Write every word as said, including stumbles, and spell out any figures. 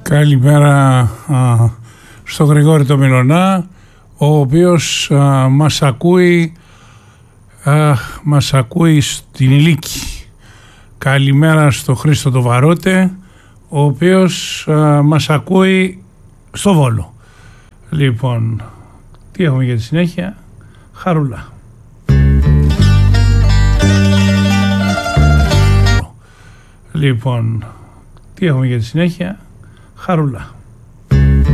Καλημέρα α, στο Γρηγόρη το Μιλωνά, ο οποίος α, μας ακούει α, μας ακούει στην Ηλίκη. Καλημέρα στο Χρήστο το Βαρότε, ο οποίος α, μας ακούει στο Βόλο. Λοιπόν, τι έχουμε για τη συνέχεια? Χαρούλα. Λοιπόν, τι έχουμε για τη συνέχεια? Χαρούλα.